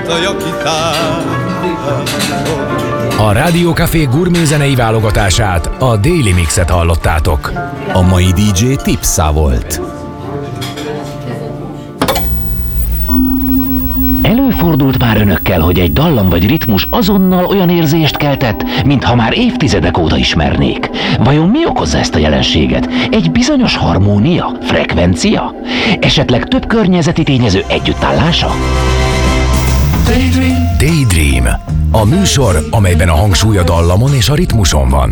A Rádió Café gurmézenei válogatását, a Daily Mixet hallottátok. A mai DJ Tipsa volt. Előfordult már önökkel, hogy egy dallam vagy ritmus azonnal olyan érzést keltett, mintha már évtizedek óta ismernék. Vajon mi okozza ezt a jelenséget? Egy bizonyos harmónia? Frekvencia? Esetleg több környezeti tényező együttállása? Daydream. A műsor, amelyben a hangsúly a dallamon és a ritmuson van.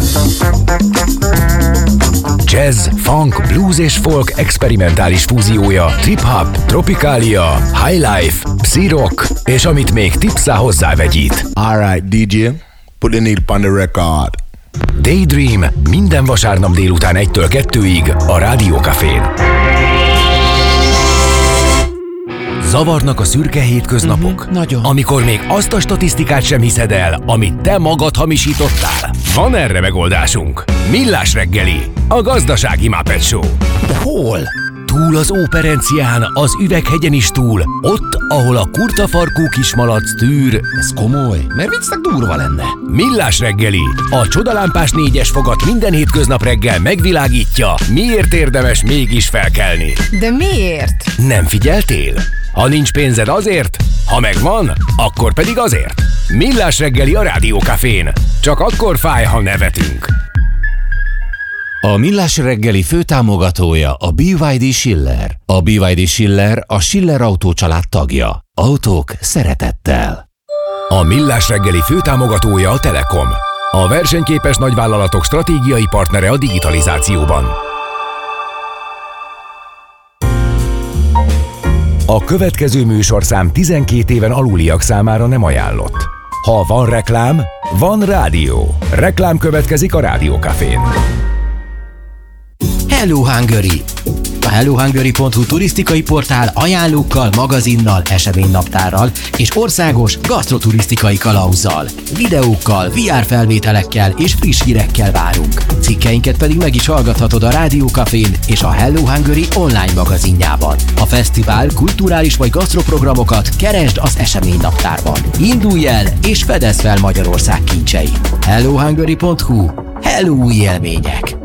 Jazz, funk, blues és folk experimentális fúziója, trip-hop, tropikália, highlife, psi-rock, és amit még Tipsa hozzávegyít. Alright, DJ, put the needle on the record. Daydream minden vasárnap délután 1-től 2-ig a Rádió Cafén. Zavarnak a szürke hétköznapok? Nagyon. Amikor még azt a statisztikát sem hiszed el, amit te magad hamisítottál? Van erre megoldásunk. Millás reggeli, a gazdasági Muppet Show. De hol? Túl az Óperencián, az Üveghegyen is túl, ott, ahol a kurtafarkú kismalac tűr. Ez komoly, mert viccnek durva lenne. Millás reggeli, a csodalámpás 4-es fogat minden hétköznap reggel megvilágítja, miért érdemes mégis felkelni. De miért? Nem figyeltél? Ha nincs pénzed azért, ha megvan, akkor pedig azért. Millás reggeli a Rádió Cafén. Csak akkor fáj, ha nevetünk. A Millás reggeli főtámogatója a BYD Schiller. A BYD Schiller a Schiller Autó család tagja. Autók szeretettel. A Millás reggeli főtámogatója a Telekom. A versenyképes nagyvállalatok stratégiai partnere a digitalizációban. A következő műsorszám 12 éven aluliak számára nem ajánlott. Ha van reklám, van rádió. Reklám következik a Rádió Cafén. Hello Hungary! A hellohungary.hu turisztikai portál ajánlókkal, magazinnal, eseménynaptárral és országos gasztroturisztikai kalauzzal, videókkal, VR felvételekkel és friss hírekkel várunk. Cikkeinket pedig meg is hallgathatod a Rádió Cafén és a Hello Hungary online magazinjában. A fesztivál, kulturális vagy gasztroprogramokat keresd az eseménynaptárban. Indulj el és fedezd fel Magyarország kincseit. hellohungary.hu. Hello új élmények!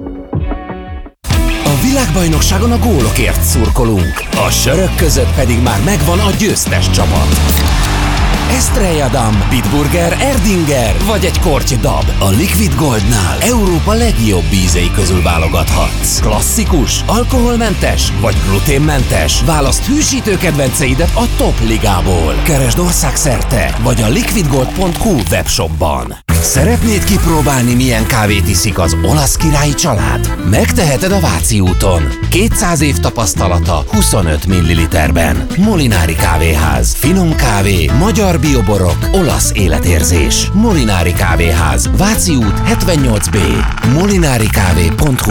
A világbajnokságon a gólokért szurkolunk, a sörök között pedig már megvan a győztes csapat. Estrella Damm, Bitburger, Erdinger vagy egy korty dab. A Liquid Goldnál Európa legjobb ízei közül válogathatsz. Klasszikus, alkoholmentes vagy gluténmentes? Válaszd hűsítő kedvenceidet a top ligából. Keresd országszerte vagy a liquidgold.hu webshopban. Szeretnéd kipróbálni, milyen kávét iszik az olasz királyi család? Megteheted a Váci úton. 200 év tapasztalata 25 ml-ben. Molinári Kávéház. Finom kávé, magyar bioborok, olasz életérzés. Molinári Kávéház. Váci út 78B. molinarikávé.hu.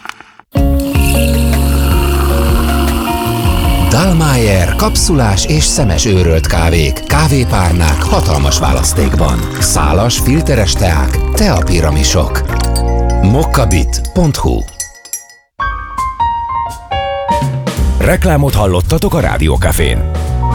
Dallmayr kapszulás és szemes őrölt kávék, kávépárnák hatalmas választékban. Szálas, filteres teák, teapiramisok. mokkabit.hu. Reklámot hallottatok a Rádió Cafén.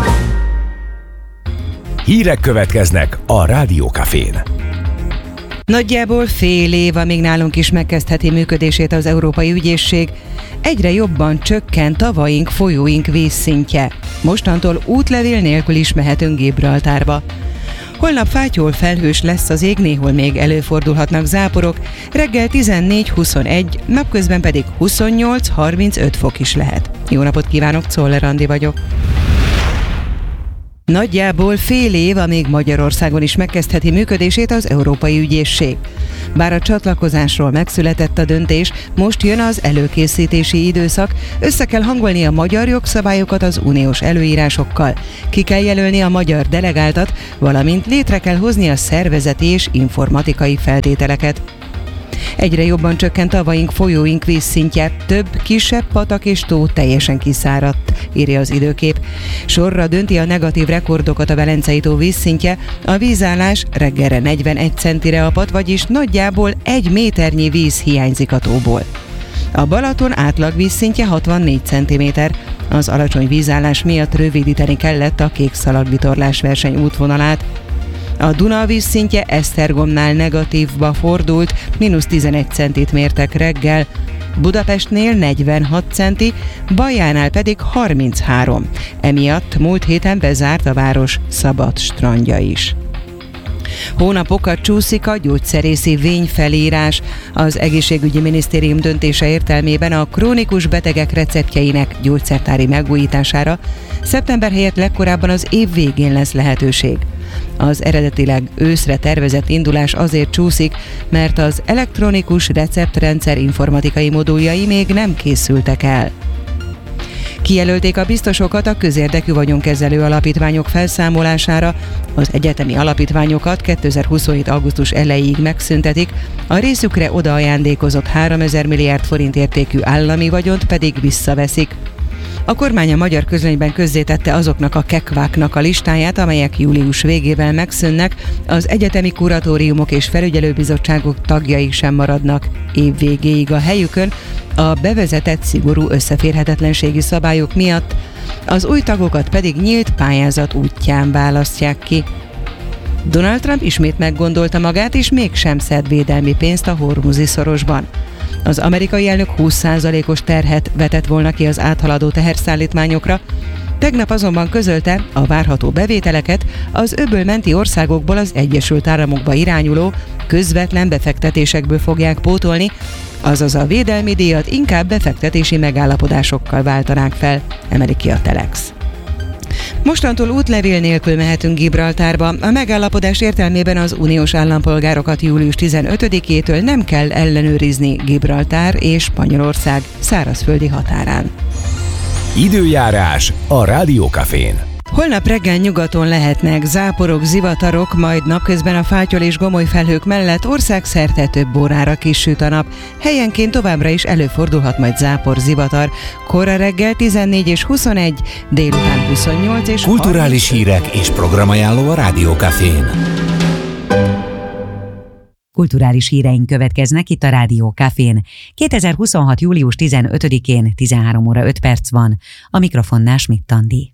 Hírek következnek a Rádió Cafén. Nagyjából fél év, amíg nálunk is megkezdheti működését az Európai Ügyészség, egyre jobban csökken tavaink, folyóink vízszintje. Mostantól útlevél nélkül is mehetünk Gibraltárba. Holnap fátyol felhős lesz az ég, néhol még előfordulhatnak záporok, reggel 14-21, napközben pedig 28-35 fok is lehet. Jó napot kívánok, Czoller Andi vagyok. Nagyjából fél év, amíg Magyarországon is megkezdheti működését az Európai Ügyészség. Bár a csatlakozásról megszületett a döntés, most jön az előkészítési időszak, össze kell hangolni a magyar jogszabályokat az uniós előírásokkal, ki kell jelölni a magyar delegáltat, valamint létre kell hozni a szervezeti és informatikai feltételeket. Egyre jobban csökkent tavaink, folyóink vízszintje, több kisebb patak és tó teljesen kiszáradt, írja az Időkép. Sorra dönti a negatív rekordokat a Velencei tó vízszintje, a vízállás reggelre 41 centire apadt, vagyis nagyjából 1 méternyi víz hiányzik a tóból. A Balaton átlag vízszintje 64 cm, Az alacsony vízállás miatt rövidíteni kellett a kék szalagvitorlás verseny útvonalát. A Duna vízszintje Esztergomnál negatívba fordult, -11 centit mértek reggel, Budapestnél 46 centi, Bajánál pedig 33. Emiatt múlt héten bezárt a város szabad strandja is. Hónapokat csúszik a gyógyszerészi vényfelírás. Az Egészségügyi Minisztérium döntése értelmében a krónikus betegek receptjeinek gyógyszertári megújítására szeptember helyett legkorábban az év végén lesz lehetőség. Az eredetileg őszre tervezett indulás azért csúszik, mert az elektronikus receptrendszer informatikai moduljai még nem készültek el. Kijelölték a biztosokat a közérdekű vagyonkezelő alapítványok felszámolására. Az egyetemi alapítványokat 2027. augusztus elejéig megszüntetik, a részükre odaajándékozott 3000 milliárd forint értékű állami vagyont pedig visszaveszik. A kormány a Magyar Közlönyben közzétette azoknak a kekváknak a listáját, amelyek július végével megszűnnek, az egyetemi kuratóriumok és felügyelőbizottságok tagjai sem maradnak év végéig a helyükön, a bevezetett szigorú összeférhetetlenségi szabályok miatt, az új tagokat pedig nyílt pályázat útján választják ki. Donald Trump ismét meggondolta magát, és mégsem szed védelmi pénzt a Hormuzi szorosban. Az amerikai elnök 20%-os terhet vetett volna ki az áthaladó teherszállítmányokra, tegnap azonban közölte, a várható bevételeket az öbölmenti országokból az Egyesült Államokba irányuló közvetlen befektetésekből fogják pótolni, azaz a védelmi díjat inkább befektetési megállapodásokkal váltanák fel, emeli ki a Telex. Mostantól útlevél nélkül mehetünk Gibraltárba. A megállapodás értelmében az uniós állampolgárokat július 15-től nem kell ellenőrizni Gibraltár és Spanyolország szárazföldi határán. Időjárás a Rádiókafén. Holnap reggel nyugaton lehetnek záporok, zivatarok, majd napközben a fátyol és gomoly felhők mellett országszerte több órára kisüt a nap. Helyenként továbbra is előfordulhat majd zápor, zivatar. Kora reggel 14 és 21, délután 28 és Kulturális hírek és programajánló a Rádiókafén. Kulturális híreink következnek itt a Rádiókafén. 2026. július 15-én 13 óra 5 perc van. A mikrofonnál Schmidt Andi.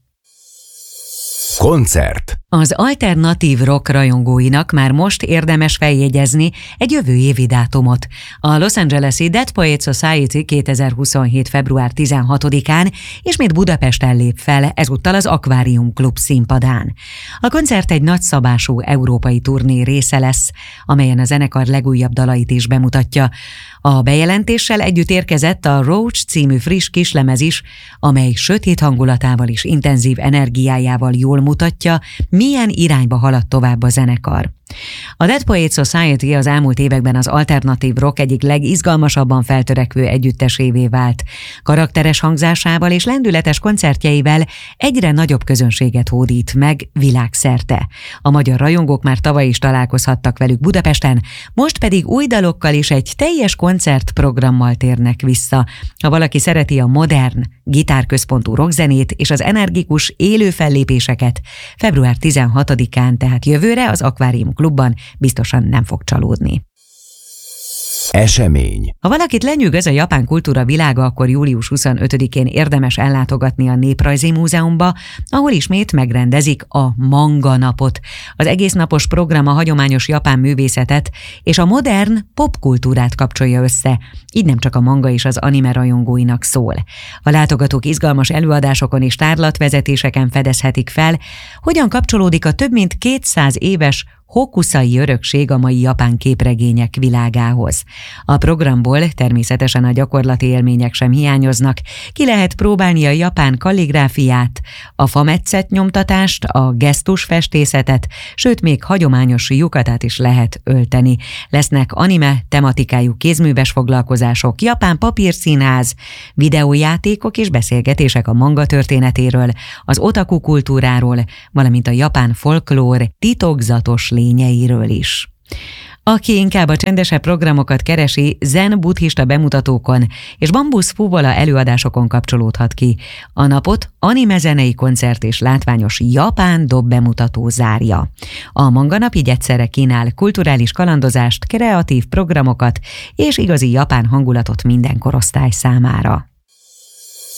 Koncert. Az alternatív rock rajongóinak már most érdemes feljegyezni egy jövő évi dátumot. A Los Angeles-i Dead Poets Society 2027. február 16-án ismét Budapesten lép fel, ezúttal az Akvárium Klub színpadán. A koncert egy nagyszabású európai turné része lesz, amelyen a zenekar legújabb dalait is bemutatja. A bejelentéssel együtt érkezett a Roach című friss kislemez is, amely sötét hangulatával és intenzív energiájával jól mutatja, milyen irányba halad tovább a zenekar. A Dead Poets Society az elmúlt években az alternatív rock egyik legizgalmasabban feltörekvő együttesévé vált. Karakteres hangzásával és lendületes koncertjeivel egyre nagyobb közönséget hódít meg világszerte. A magyar rajongók már tavaly is találkozhattak velük Budapesten, most pedig új dalokkal és egy teljes koncertprogrammal térnek vissza. Ha valaki szereti a modern, gitárközpontú rockzenét és az energikus élő fellépéseket, február 16-án, tehát jövőre az Akvárium Klubban biztosan nem fog csalódni. Esemény. Ha valakit lenyűgöz a japán kultúra világa, akkor július 25-én érdemes ellátogatni a Néprajzi Múzeumba, ahol ismét megrendezik a Manga Napot. Az egésznapos program a hagyományos japán művészetet és a modern popkultúrát kapcsolja össze, így nem csak a manga és az anime rajongóinak szól. A látogatók izgalmas előadásokon és tárlatvezetéseken fedezhetik fel, hogyan kapcsolódik a több mint 200 éves hokusai örökség a mai japán képregények világához. A programból természetesen a gyakorlati élmények sem hiányoznak, ki lehet próbálni a japán kalligráfiát, a fametszett nyomtatást, a gesztusfestészetet, sőt még hagyományos yukatát is lehet ölteni. Lesznek anime tematikájú kézműves foglalkozások, japán papírszínház, videójátékok és beszélgetések a manga történetéről, az otaku kultúráról, valamint a japán folklór titokzatos lényeiről is. Aki inkább a csendesebb programokat keresi, zen buddhista bemutatókon és bambusz fuvola előadásokon kapcsolódhat ki. A napot anime zenei koncert és látványos japán dob bemutató zárja. A Manga Nap így egyszerre kínál kulturális kalandozást, kreatív programokat és igazi japán hangulatot minden korosztály számára.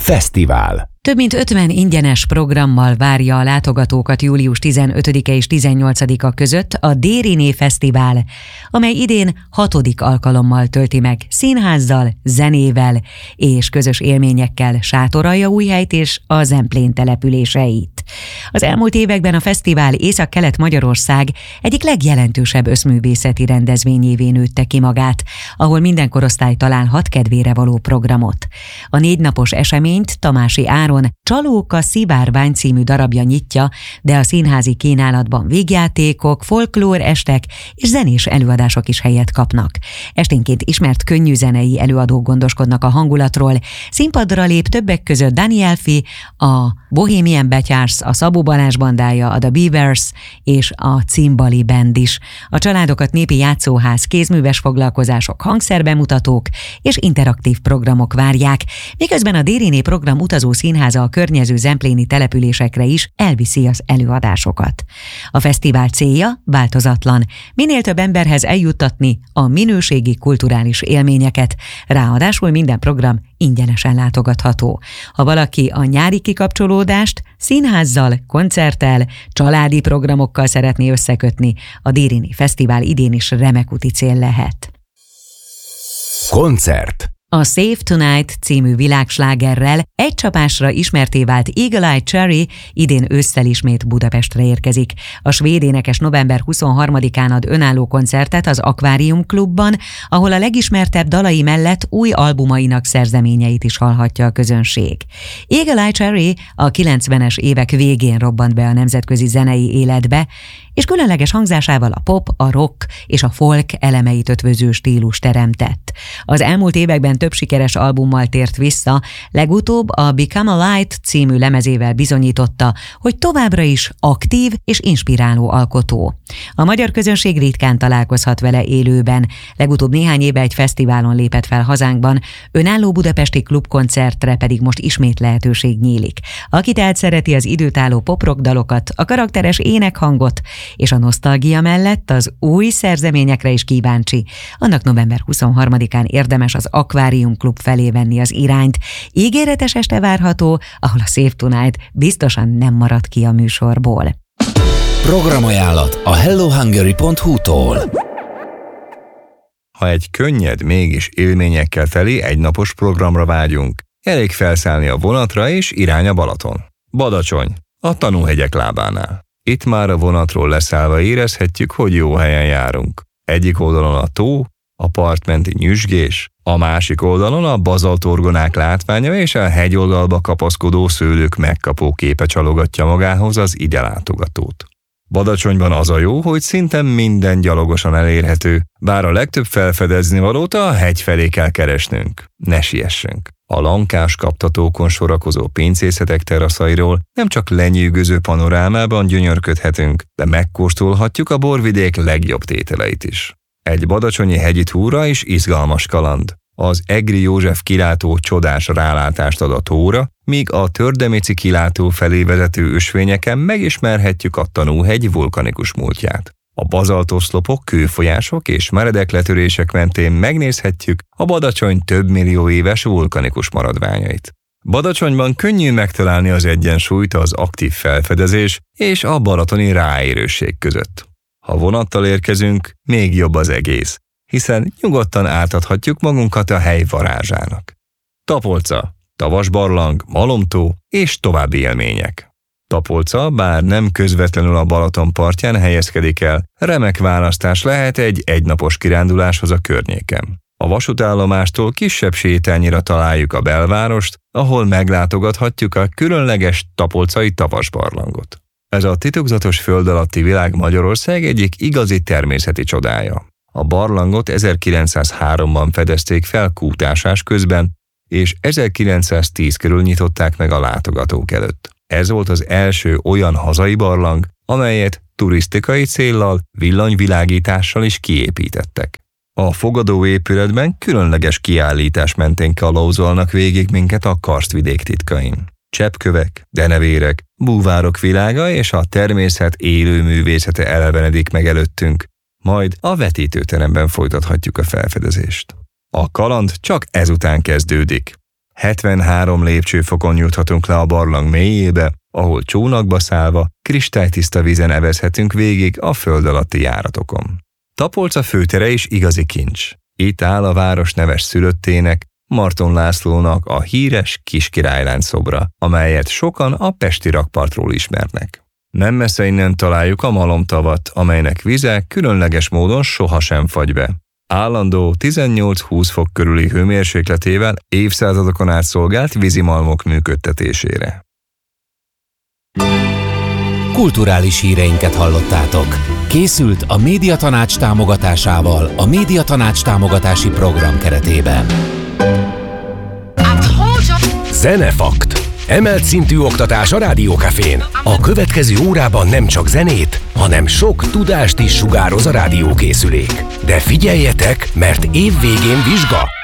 Fesztivál. Több mint 50 ingyenes programmal várja a látogatókat július 15-e és 18-a között a Dériné Fesztivál, amely idén 6. alkalommal tölti meg színházzal, zenével és közös élményekkel Sátoraljaújhelyt és a Zemplén településeit. Az elmúlt években a fesztivál Észak-Kelet-Magyarország egyik legjelentősebb összművészeti rendezvényévé nőtte ki magát, ahol minden korosztály találhat kedvére való programot. A 4 napos eseményt Tamási Áron Csalóka szivárvány című darabja nyitja, de a színházi kínálatban vígjátékok, folklór estek és zenés előadások is helyet kapnak. Esténként ismert könnyűzenei előadók gondoskodnak a hangulatról, színpadra lép többek között Daniel Fi, a Bohemian Betyars, a Szabó Balázs bandája, a The Beavers és a Cimbali Band is. A családokat népi játszóház, kézműves foglalkozások, hangszerbemutatók és interaktív programok várják, miközben a Dériné program utazó színháza a környező zempléni településekre is elviszi az előadásokat. A fesztivál célja változatlan, minél több emberhez eljuttatni a minőségi kulturális élményeket, ráadásul minden program ingyenesen látogatható. Ha valaki a nyári kikapcsolódást színházzal, koncerttel, családi programokkal szeretné összekötni, a Dériné Fesztivál idén is remek úti cél lehet. Koncert. A Save Tonight című világslágerrel egy csapásra ismertté vált Eagle Eye Cherry idén ősszel ismét Budapestre érkezik. A svéd énekes november 23-án ad önálló koncertet az Akvárium Klubban, ahol a legismertebb dalai mellett új albumainak szerzeményeit is hallhatja a közönség. Eagle Eye Cherry a 90-es évek végén robbant be a nemzetközi zenei életbe, és különleges hangzásával a pop, a rock és a folk elemeit ötvöző stílus teremtett. Az elmúlt években több sikeres albummal tért vissza, legutóbb a Become a Light című lemezével bizonyította, hogy továbbra is aktív és inspiráló alkotó. A magyar közönség ritkán találkozhat vele élőben, legutóbb néhány éve egy fesztiválon lépett fel hazánkban, önálló budapesti klubkoncertre pedig most ismét lehetőség nyílik. Aki tehát szereti az időtálló pop-rock dalokat, a karakteres énekhangot és a nosztalgia mellett az új szerzeményekre is kíváncsi, annak november 23-án érdemes az Akvárium Klub felé venni az irányt. Ígéretes este várható, ahol a Save Tonight biztosan nem marad ki a műsorból. Programajánlat a hellohungary.hu-tól. Ha egy könnyed, mégis élményekkel teli egynapos programra vágyunk, elég felszállni a vonatra és irány a Balaton. Badacsony, a Tanúhegyek lábánál. Itt már a vonatról leszállva érezhetjük, hogy jó helyen járunk. Egyik oldalon a tó, a partmenti nyüzsgés, a másik oldalon a bazaltorgonák látványa és a hegyoldalba kapaszkodó szőlők megkapó képe csalogatja magához az ide látogatót. Badacsonyban az a jó, hogy szinte minden gyalogosan elérhető, bár a legtöbb felfedezni valót a hegy felé kell keresnünk. Ne siessünk! A lankás kaptatókon sorakozó pincészetek teraszairól nem csak lenyűgöző panorámában gyönyörködhetünk, de megkóstolhatjuk a borvidék legjobb tételeit is. Egy badacsonyi hegyi túra is izgalmas kaland. Az Egri József kilátó csodás rálátást ad a tóra, míg a Tördemici kilátó felé vezető ösvényeken megismerhetjük a Tanúhegy vulkanikus múltját. A bazaltoszlopok, kőfolyások és meredek letörések mentén megnézhetjük a Badacsony több millió éves vulkanikus maradványait. Badacsonyban könnyű megtalálni az egyensúlyt az aktív felfedezés és a balatoni ráérőség között. Ha vonattal érkezünk, még jobb az egész, hiszen nyugodtan átadhatjuk magunkat a hely varázsának. Tapolca, Tavasbarlang, Malomtó és további élmények. Tapolca, bár nem közvetlenül a Balaton partján helyezkedik el, remek választás lehet egy egynapos kiránduláshoz a környéken. A vasútállomástól kisebb sétányira találjuk a belvárost, ahol meglátogathatjuk a különleges tapolcai Tavasbarlangot. Ez a titokzatos föld alatti világ Magyarország egyik igazi természeti csodája. A barlangot 1903-ban fedezték fel kútásás közben, és 1910 körül nyitották meg a látogatók előtt. Ez volt az első olyan hazai barlang, amelyet turisztikai céllal, villanyvilágítással is kiépítettek. A fogadóépületben különleges kiállítás mentén kalauzolnak végig minket a karstvidék titkain. Cseppkövek, denevérek, búvárok világa és a természet élő művészete elevenedik meg előttünk, majd a vetítőteremben folytathatjuk a felfedezést. A kaland csak ezután kezdődik. 73 lépcsőfokon juthatunk le a barlang mélyébe, ahol csónakba szállva, kristálytiszta vízen evezhetünk végig a föld alatti járatokon. Tapolca főtere is igazi kincs. Itt áll a város neves szülöttének, Marton Lászlónak a híres Kiskirálylánc szobra, amelyet sokan a pesti rakpartról ismernek. Nem messze innen találjuk a Malomtavat, amelynek vize különleges módon sohasem fagy be. Állandó 18-20 fok körüli hőmérsékletével évszázadokon át szolgált vízimalmok működtetésére. Kulturális híreinket hallottátok. Készült a Médiatanács támogatásával a Médiatanács támogatási program keretében. Zenefakt. Emelt szintű oktatás a Rádiókafén. A következő órában nem csak zenét, hanem sok tudást is sugároz a rádiókészülék. De figyeljetek, mert év végén vizsga!